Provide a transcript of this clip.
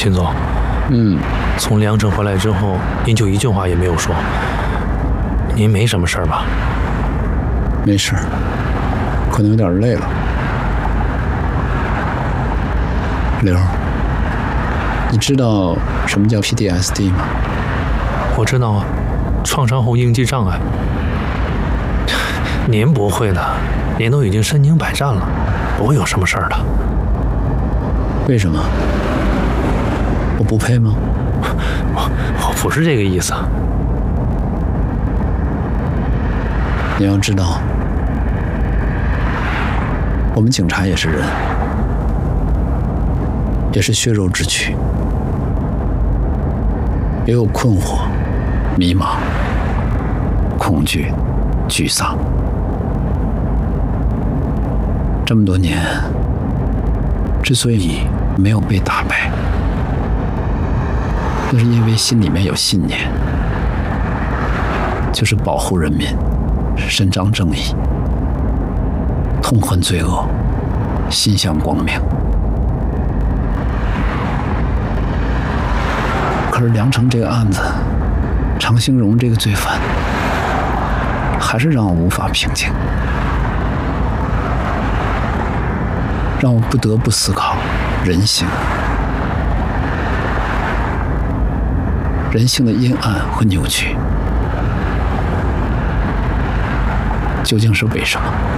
秦总，从梁城回来之后，您就一句话也没有说。您没什么事儿吧？ 没事，可能有点累了。刘，你知道什么叫 PTSD 吗？ 我知道啊，创伤后应激障碍。您不会的，您都已经身经百战了，不会有什么事儿的。 为什么？我不配吗？ 我不是这个意思。 你要知道，我们警察也是人，也是血肉之躯，也有困惑、迷茫、恐惧、沮丧。这么多年，之所以没有被打败，那是因为心里面有信念，就是保护人民，伸张正义，痛恨罪恶，心向光明。可是梁城这个案子，常兴荣这个罪犯，还是让我无法平静，让我不得不思考人性，人性的阴暗和扭曲究竟是为什么？